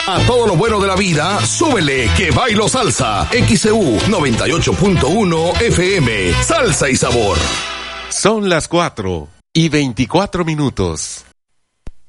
A todo lo bueno de la vida, súbele que bailo salsa. XEU 98.1 FM. Salsa y sabor. Son las 4:24.